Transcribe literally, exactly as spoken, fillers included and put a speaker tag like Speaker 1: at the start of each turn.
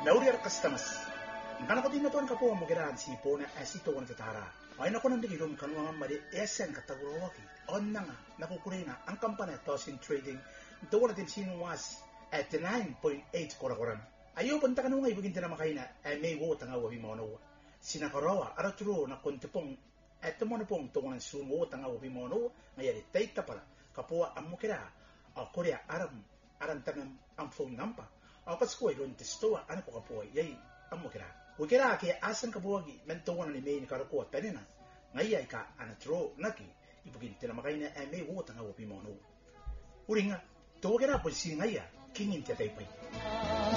Speaker 1: Nauriar customers. Ngana ko din na tuan kapo mo giraan si Pona asito wan tatara. Ay nako nang digirum kanwa mari esen katagurowaki. On na nga nakukurina ang kampanya Tosin Trading doon natin sinuwas at nine point eight korakoran. Ayo punta kanunga ibigin na makaina ay may wo tanga wabi mo Sinakarawa araturo na kontepong at mo na pong tungan sumo tanga wabi mo no ngayari tay tapala kapua ang mukira o Korea aram aram tangan ang phone number. Apas ko ay ron testoa ano ko kapua yay ang mukira. Wikira kaya asan kabuwagi mentungan ni may ni karakuwa penina. Ngayay ka anatro naki ibigin na makaina ay may wo tanga wabi mo no. Uri nga, tuwa kira po si ngaya kingin tiyatay pa.